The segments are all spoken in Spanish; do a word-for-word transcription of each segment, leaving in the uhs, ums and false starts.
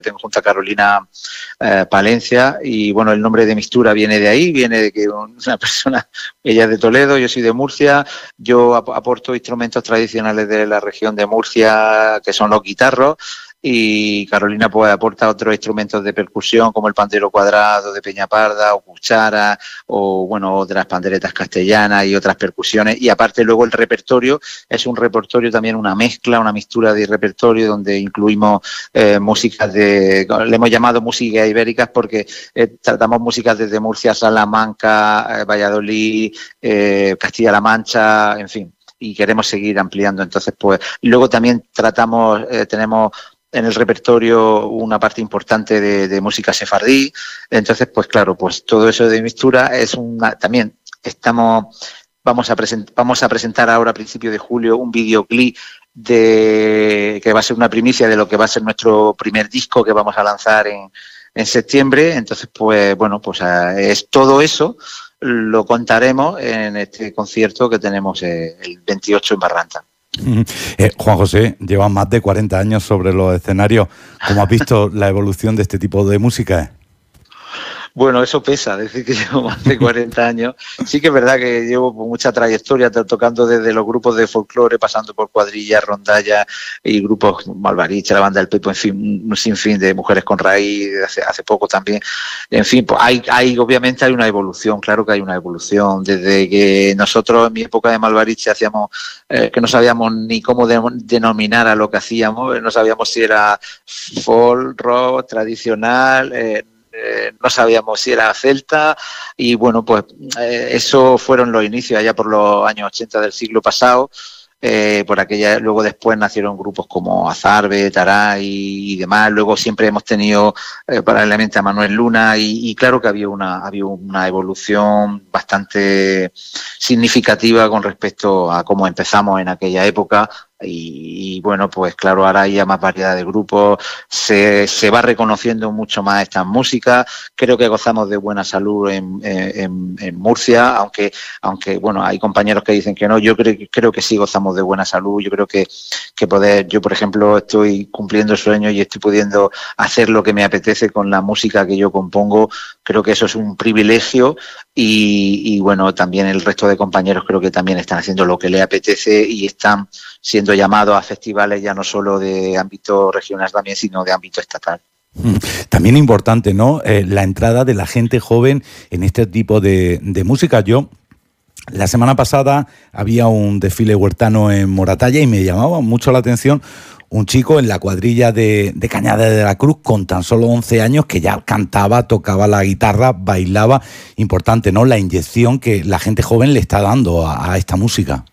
tengo junto a Carolina eh, Palencia, y bueno, el nombre de Mistura viene de ahí, viene de que una persona, ella es de Toledo, yo soy de Murcia, yo ap- aporto instrumentos tradicionales de la región de Murcia, que son los guitarros, y Carolina pues aporta otros instrumentos de percusión como el pandero cuadrado de Peñaparda o cuchara o bueno otras panderetas castellanas y otras percusiones, y aparte luego el repertorio es un repertorio también, una mezcla, una mixtura de repertorio donde incluimos eh, músicas de, le hemos llamado músicas ibéricas porque eh, tratamos músicas desde Murcia, Salamanca, eh, Valladolid, eh, Castilla-La Mancha, en fin, y queremos seguir ampliando. Entonces pues luego también tratamos, eh, tenemos en el repertorio una parte importante de, de música sefardí. Entonces pues claro, pues todo eso de mixtura es una, también estamos, vamos a present, vamos a presentar ahora a principios de julio un videoclip de que va a ser una primicia de lo que va a ser nuestro primer disco que vamos a lanzar en, en septiembre. Entonces pues bueno, pues es todo eso lo contaremos en este concierto que tenemos eh, el veintiocho en Barranta. Eh, Juan José, lleva más de cuarenta años sobre los escenarios. ¿Cómo has visto la evolución de este tipo de música? Bueno, eso pesa, decir que llevo más de cuarenta años. Sí que es verdad que llevo mucha trayectoria tocando desde los grupos de folclore, pasando por cuadrillas, rondallas y grupos Malvariche, la banda del Pepo, en fin, un sinfín de mujeres con raíz, hace, hace poco también. En fin, pues hay, hay, obviamente hay una evolución, claro que hay una evolución. Desde que nosotros en mi época de Malvariche hacíamos, eh, que no sabíamos ni cómo de, denominar a lo que hacíamos, no sabíamos si era folk, rock, tradicional, eh, Eh, no sabíamos si era celta, y bueno, pues eh, eso fueron los inicios allá por los años ochenta del siglo pasado. Eh, por aquella, luego después nacieron grupos como Azarbe, Tará y, y demás. Luego siempre hemos tenido eh, paralelamente a Manuel Luna, y, y claro que había una, había una evolución bastante significativa con respecto a cómo empezamos en aquella época. Y, y bueno, pues claro, ahora hay ya más variedad de grupos, se, se va reconociendo mucho más estas músicas. Creo que gozamos de buena salud en, en, en Murcia, aunque, aunque bueno, hay compañeros que dicen que no. Yo creo, creo que sí gozamos de buena salud. Yo creo que, que poder, yo por ejemplo estoy cumpliendo sueños y estoy pudiendo hacer lo que me apetece con la música que yo compongo. Creo que eso es un privilegio, y, y bueno, también el resto de compañeros creo que también están haciendo lo que les apetece y están siendo llamados a festivales ya no solo de ámbito regional también, sino de ámbito estatal. También importante, ¿no? Eh, la entrada de la gente joven en este tipo de, de música. Yo, la semana pasada había un desfile huertano en Moratalla y me llamaba mucho la atención un chico en la cuadrilla de, de Cañada de la Cruz con tan solo once años que ya cantaba, tocaba la guitarra, bailaba. Importante, ¿no? La inyección que la gente joven le está dando a, a esta música.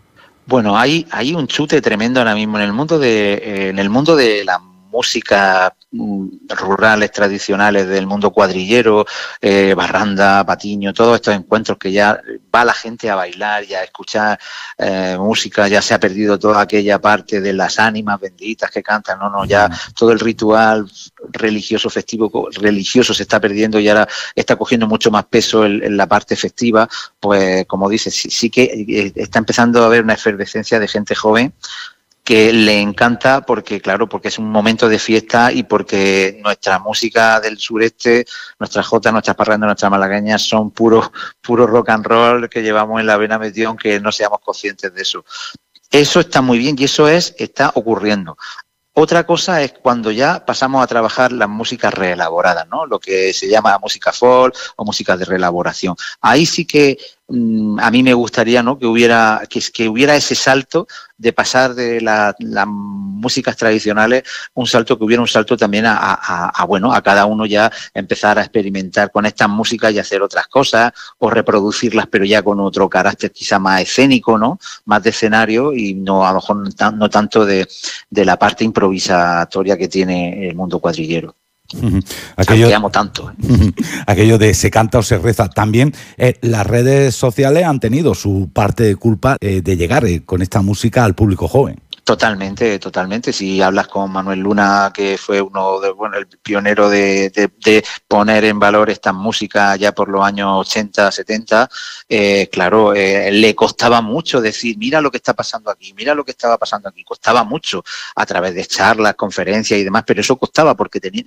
Bueno, hay, hay un chute tremendo ahora mismo en el mundo de, eh, en el mundo de la música mm, rurales, tradicionales, del mundo cuadrillero, eh, barranda, patiño, todos estos encuentros que ya va la gente a bailar y a escuchar eh, música. Ya se ha perdido toda aquella parte de las ánimas benditas que cantan, no, no, ya todo el ritual religioso, festivo, religioso se está perdiendo, y ahora está cogiendo mucho más peso en, en la parte festiva. Pues como dices, sí, sí que eh, está empezando a haber una efervescencia de gente joven que le encanta, porque claro, porque es un momento de fiesta y porque nuestra música del sureste, nuestras jotas, nuestras parrandas, nuestras malagueñas son puro, puro rock and roll que llevamos en la vena metido, aunque no seamos conscientes de eso. Eso está muy bien y eso es está ocurriendo. Otra cosa es cuando ya pasamos a trabajar las músicas reelaboradas, ¿no? Lo que se llama música folk o música de reelaboración. Ahí sí que mmm, a mí me gustaría, ¿no?, que hubiera que, que hubiera ese salto de pasar de las la músicas tradicionales, un salto que hubiera un salto también a, a, a bueno, a cada uno ya empezar a experimentar con estas músicas y hacer otras cosas o reproducirlas, pero ya con otro carácter quizá más escénico, ¿no?, más de escenario, y no a lo mejor no, tan, no tanto de, de la parte improvisatoria que tiene el mundo cuadrillero. Uh-huh. Aquello, que amo tanto. ¿eh? Uh-huh. Aquello de se canta o se reza. También eh, las redes sociales han tenido su parte de culpa eh, de llegar eh, con esta música al público joven. Totalmente, totalmente. Si hablas con Manuel Luna, que fue uno de, bueno, el pionero de, de, de poner en valor esta música ya por los años ochenta, setenta, eh, claro, eh, le costaba mucho decir, mira lo que está pasando aquí, mira lo que estaba pasando aquí. Costaba mucho a través de charlas, conferencias y demás, pero eso costaba porque tenía,